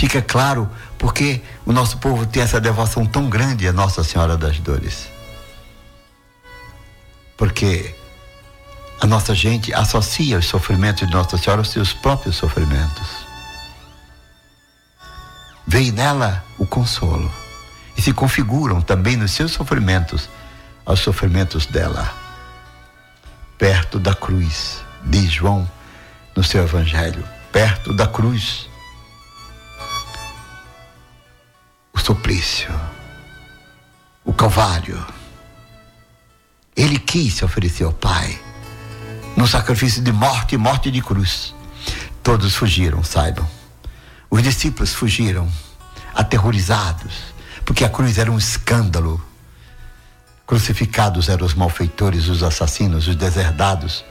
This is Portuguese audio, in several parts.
fica claro porque o nosso povo tem essa devoção tão grande a Nossa Senhora das Dores. Porque a nossa gente associa os sofrimentos de Nossa Senhora aos seus próprios sofrimentos. Veio nela o consolo e se configuram também nos seus sofrimentos aos sofrimentos dela. Perto da cruz, diz João no seu Evangelho, perto da cruz, o suplício, o Calvário. Ele quis se oferecer ao Pai num sacrifício de morte e morte de cruz. Todos fugiram, saibam. Os discípulos fugiram, aterrorizados, porque a cruz era um escândalo. Crucificados eram os malfeitores, os assassinos, os deserdados.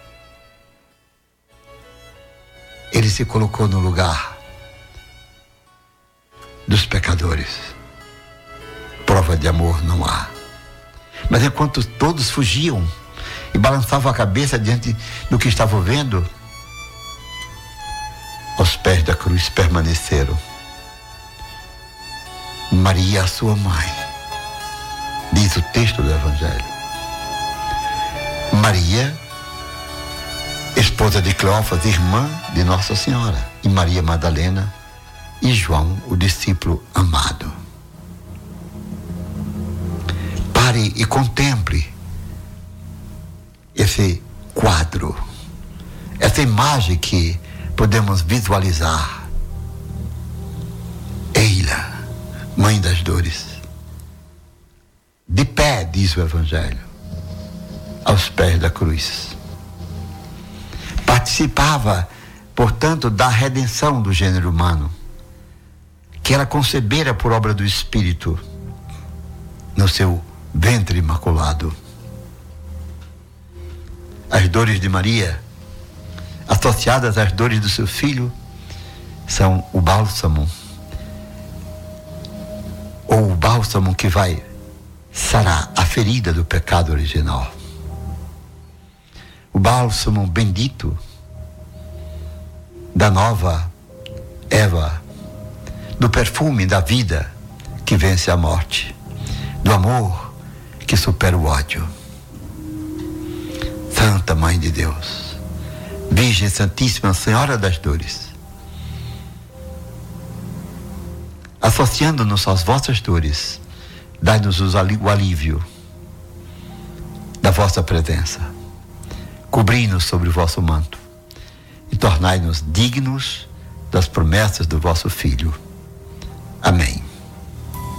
Ele se colocou no lugar dos pecadores. Prova de amor não há. Mas enquanto todos fugiam e balançavam a cabeça diante do que estavam vendo, aos pés da cruz permaneceram Maria, a sua mãe, diz o texto do Evangelho. Maria, esposa de Cleófas, irmã de Nossa Senhora, e Maria Madalena e João, o discípulo amado. Pare e contemple esse quadro, essa imagem que podemos visualizar. Eila, mãe das dores, de pé, diz o Evangelho, aos pés da cruz. Participava, portanto, da redenção do gênero humano, que ela concebera por obra do Espírito no seu ventre imaculado. As dores de Maria, associadas às dores do seu filho, são o bálsamo, ou o bálsamo que vai sarar a ferida do pecado original. O bálsamo bendito da nova Eva, do perfume da vida que vence a morte, do amor que supera o ódio. Santa Mãe de Deus, Virgem Santíssima, Senhora das Dores, associando-nos às vossas dores, dai-nos o alívio da vossa presença, cobri-nos sobre o vosso manto e tornai-nos dignos das promessas do vosso Filho. Amém.